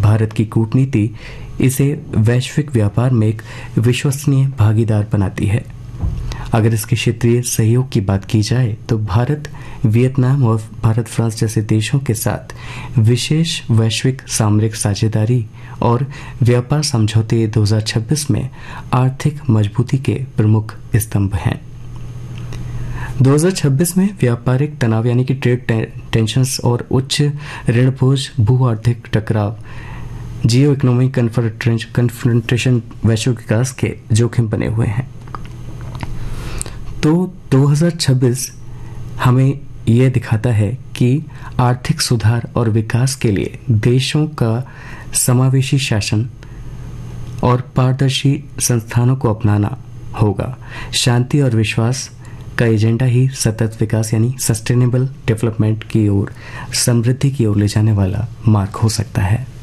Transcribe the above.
भारत की कूटनीति इसे वैश्विक व्यापार में एक विश्वसनीय भागीदार बनाती है। अगर इसके क्षेत्रीय सहयोग की बात की जाए तो भारत वियतनाम और भारत फ्रांस जैसे देशों के साथ विशेष वैश्विक सामरिक साझेदारी और व्यापार समझौते 2026 में आर्थिक मजबूती के प्रमुख स्तंभ हैं। 2026 में व्यापारिक तनाव यानी कि ट्रेड टेंशंस और उच्च ऋण बोझ, भू आर्थिक टकराव, जियो इकोनॉमिक कन्फ्रंटेशन वैश्विक विकास के जोखिम बने हुए हैं। तो 2026 हमें यह दिखाता है कि आर्थिक सुधार और विकास के लिए देशों का समावेशी शासन और पारदर्शी संस्थानों को अपनाना होगा। शांति और विश्वास का एजेंडा ही सतत विकास यानी सस्टेनेबल डेवलपमेंट की ओर, समृद्धि की ओर ले जाने वाला मार्ग हो सकता है।